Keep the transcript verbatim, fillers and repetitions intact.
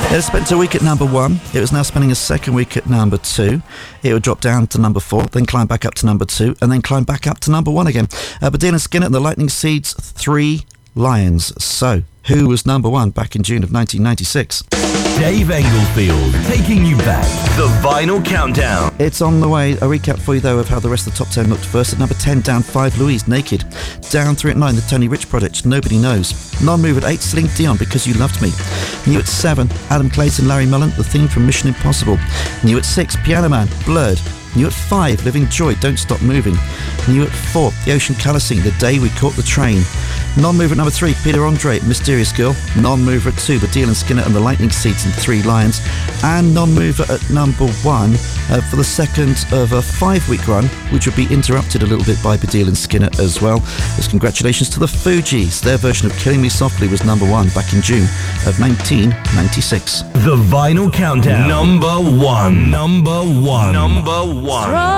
It spent a week at number one. It was now spending a second week at number two. It would drop down to number four, then climb back up to number two, and then climb back up to number one again. Uh, but Dylan Skinner and the Lightning Seeds, Three Lions. So, who was number one back in June of nineteen ninety-six? Dave Englefield, taking you back. The Vinyl Countdown. It's on the way. A recap for you, though, of how the rest of the top ten looked first. At number ten, down five, Louise, Naked. Down three at nine, The Tony Rich Project, Nobody Knows. Non-move at eight, Celine Dion, Because You Loved Me. New at seven, Adam Clayton, Larry Mullen, The Theme from Mission Impossible. New at six, Piano Man, Blurred. New at five, Living Joy, Don't Stop Moving. New at four, The Ocean Colour Scene, The Day We Caught the Train. Non-mover at number three, Peter Andre, Mysterious Girl. Non-mover at two, but Dylan Skinner and the Lightning Seeds and Three Lions. And non-mover at number one uh, for the second of a five-week run, which would be interrupted a little bit by Dylan Skinner as well. As congratulations to the Fugees. Their version of Killing Me Softly was number one back in June of nineteen ninety-six. The Vinyl Countdown. Number one. Number one. Number one.